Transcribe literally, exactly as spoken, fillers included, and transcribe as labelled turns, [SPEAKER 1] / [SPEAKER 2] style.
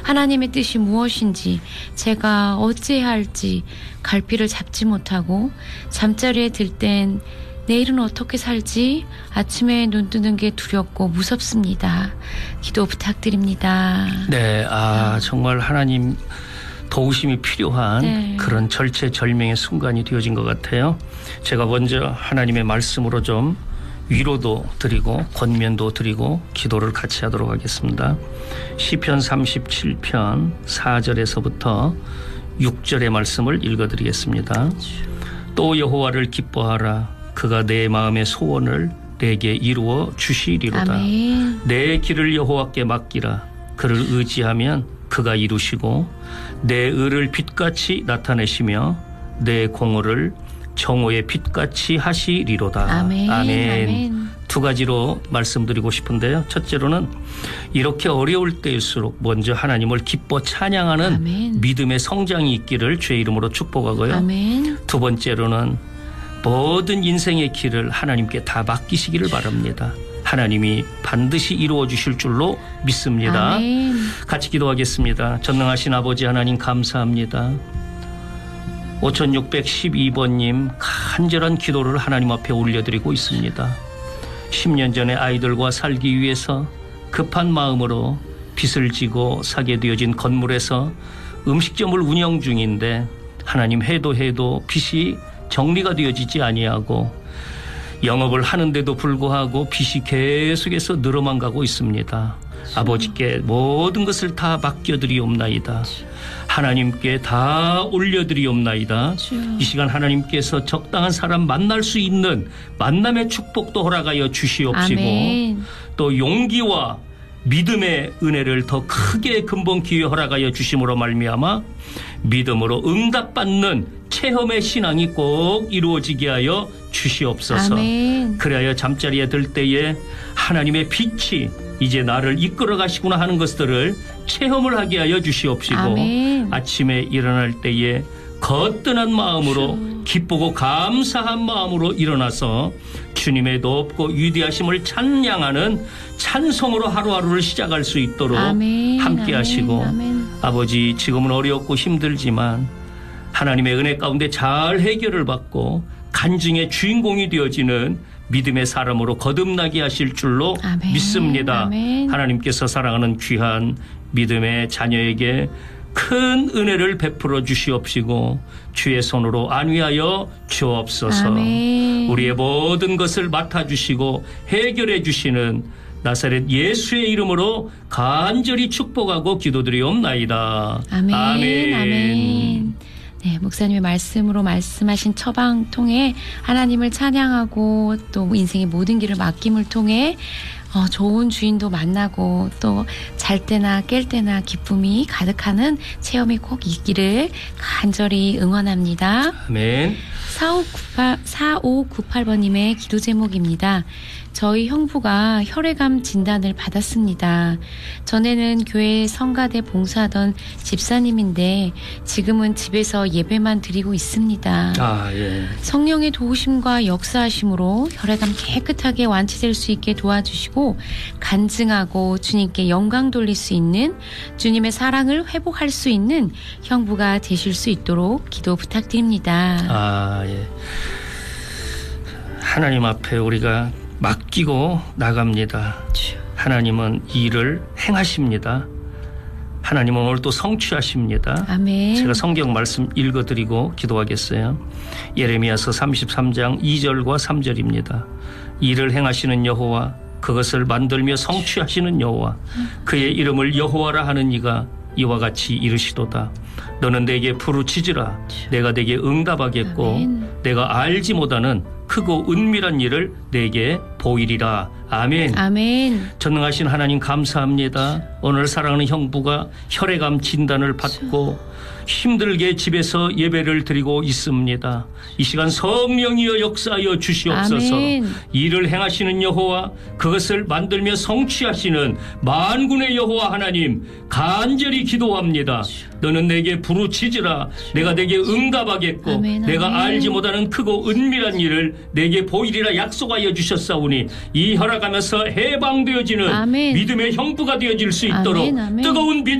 [SPEAKER 1] 하나님의 뜻이 무엇인지 제가 어찌해야 할지 갈피를 잡지 못하고 잠자리에 들 땐 내일은 어떻게 살지 아침에 눈 뜨는 게 두렵고 무섭습니다. 기도 부탁드립니다.
[SPEAKER 2] 네, 아 정말 하나님 도우심이 필요한
[SPEAKER 1] 네.
[SPEAKER 2] 그런 절체절명의 순간이 되어진 것 같아요. 제가 먼저 하나님의 말씀으로 좀 위로도 드리고 권면도 드리고 기도를 같이 하도록 하겠습니다. 시편 삼십칠 편 사 절에서부터 육 절의 말씀을 읽어드리겠습니다. 또 여호와를 기뻐하라. 그가 내 마음의 소원을 내게 이루어 주시리로다.
[SPEAKER 1] 아멘.
[SPEAKER 2] 내 길을 여호와께 맡기라. 그를 의지하면 그가 이루시고 내 의를 빛같이 나타내시며 내 공의를 정오의 빛같이 하시리로다.
[SPEAKER 1] 아멘.
[SPEAKER 2] 아멘.
[SPEAKER 1] 아멘.
[SPEAKER 2] 두 가지로 말씀드리고 싶은데요. 첫째로는 이렇게 어려울 때일수록 먼저 하나님을 기뻐 찬양하는
[SPEAKER 1] 아멘.
[SPEAKER 2] 믿음의 성장이 있기를 주의 이름으로 축복하고요.
[SPEAKER 1] 아멘.
[SPEAKER 2] 두 번째로는 모든 인생의 길을 하나님께 다 맡기시기를 바랍니다. 하나님이 반드시 이루어 주실 줄로 믿습니다.
[SPEAKER 1] 아멘.
[SPEAKER 2] 같이 기도하겠습니다. 전능하신 아버지 하나님 감사합니다. 오천육백십이 번님 간절한 기도를 하나님 앞에 올려드리고 있습니다. 십 년 전에 아이들과 살기 위해서 급한 마음으로 빚을 지고 사게 되어진 건물에서 음식점을 운영 중인데 하나님 해도 해도 빚이 정리가 되어지지 아니하고 영업을 하는데도 불구하고 빚이 계속해서 늘어만 가고 있습니다. 아버지께 모든 것을 다 맡겨드리옵나이다. 하나님께 다 올려드리옵나이다. 이 시간 하나님께서 적당한 사람 만날 수 있는 만남의 축복도 허락하여 주시옵시고
[SPEAKER 1] 아멘.
[SPEAKER 2] 또 용기와 믿음의 은혜를 더 크게 근본 기회 허락하여 주심으로 말미암아 믿음으로 응답받는 체험의 신앙이 꼭 이루어지게 하여 주시옵소서.
[SPEAKER 1] 아멘.
[SPEAKER 2] 그래야 잠자리에 들 때에 하나님의 빛이 이제 나를 이끌어 가시구나 하는 것들을 체험을 하게 하여 주시옵시고
[SPEAKER 1] 아멘.
[SPEAKER 2] 아침에 일어날 때에 거뜬한 마음으로 기쁘고 감사한 마음으로 일어나서 주님의 높고 위대하심을 찬양하는 찬송으로 하루하루를 시작할 수 있도록
[SPEAKER 1] 아멘.
[SPEAKER 2] 함께 하시고
[SPEAKER 1] 아멘. 아멘.
[SPEAKER 2] 아버지 지금은 어렵고 힘들지만 하나님의 은혜 가운데 잘 해결을 받고 간증의 주인공이 되어지는 믿음의 사람으로 거듭나게 하실 줄로
[SPEAKER 1] 아멘.
[SPEAKER 2] 믿습니다.
[SPEAKER 1] 아멘.
[SPEAKER 2] 하나님께서 사랑하는 귀한 믿음의 자녀에게 큰 은혜를 베풀어 주시옵시고 주의 손으로 안위하여 주옵소서.
[SPEAKER 1] 아멘.
[SPEAKER 2] 우리의 모든 것을 맡아주시고 해결해 주시는 나사렛 예수의 이름으로 간절히 축복하고 기도드리옵나이다.
[SPEAKER 1] 아멘.
[SPEAKER 2] 아멘.
[SPEAKER 1] 아멘. 네, 목사님의 말씀으로 말씀하신 처방 통해 하나님을 찬양하고 또 인생의 모든 길을 맡김을 통해 어, 좋은 주인도 만나고 또 잘 때나 깰 때나 기쁨이 가득하는 체험이 꼭 있기를 간절히 응원합니다.
[SPEAKER 2] 아멘.
[SPEAKER 1] 사오구팔 번님의 기도 제목입니다. 저희 형부가 혈액암 진단을 받았습니다. 전에는 교회 성가대 봉사하던 집사님인데 지금은 집에서 예배만 드리고 있습니다.
[SPEAKER 2] 아, 예.
[SPEAKER 1] 성령의 도우심과 역사하심으로 혈액암 깨끗하게 완치될 수 있게 도와주시고 간증하고 주님께 영광 돌릴 수 있는 주님의 사랑을 회복할 수 있는 형부가 되실 수 있도록 기도 부탁드립니다.
[SPEAKER 2] 아, 예. 하나님 앞에 우리가 맡기고 나갑니다. 하나님은 이 일을 행하십니다. 하나님은 오늘 또 성취하십니다.
[SPEAKER 1] 아멘.
[SPEAKER 2] 제가 성경 말씀 읽어드리고 기도하겠어요. 예레미야서 삼십삼 장 이 절과 삼 절입니다. 이를 행하시는 여호와 그것을 만들며 성취하시는 여호와 그의 이름을 여호와라 하는 이가 이와 같이 이르시도다. 너는 내게 부르짖으라. 내가 내게 응답하겠고
[SPEAKER 1] 아멘.
[SPEAKER 2] 내가 알지 못하는 크고 은밀한 일을 내게 보이리라. 아멘.
[SPEAKER 1] 아멘.
[SPEAKER 2] 전능하신 하나님 감사합니다. 오늘 사랑하는 형부가 혈액암 진단을 받고 힘들게 집에서 예배를 드리고 있습니다. 이 시간 성령이여 역사하여 주시옵소서.
[SPEAKER 1] 아멘.
[SPEAKER 2] 이를 행하시는 여호와 그것을 만들며 성취하시는 만군의 여호와 하나님 간절히 기도합니다. 너는 내게 부르짖으라. 내가 내게 응답하겠고
[SPEAKER 1] 아멘,
[SPEAKER 2] 내가
[SPEAKER 1] 아멘.
[SPEAKER 2] 알지 못하는 크고 은밀한 일을 내게 보이리라 약속하여 주셨사오니 이 혈압하면서 해방되어지는
[SPEAKER 1] 아멘.
[SPEAKER 2] 믿음의 형부가 되어질 수 있도록
[SPEAKER 1] 아멘, 아멘.
[SPEAKER 2] 뜨거운 믿음